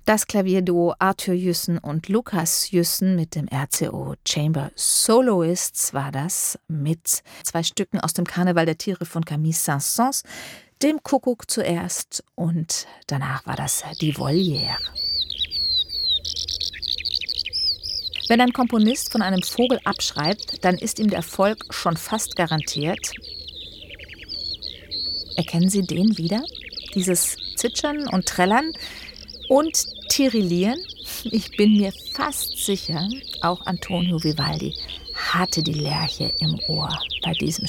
Das Klavierduo Arthur Jüssen und Lukas Jüssen mit dem RCO Chamber Soloists war das, mit 2 Stücken aus dem Karneval der Tiere von Camille Saint-Saëns, dem Kuckuck zuerst und danach war das Die Volière. Wenn ein Komponist von einem Vogel abschreibt, dann ist ihm der Erfolg schon fast garantiert. Erkennen Sie den wieder? Dieses Zwitschern und Trällern und Tirillieren? Ich bin mir fast sicher, auch Antonio Vivaldi hatte die Lerche im Ohr bei diesem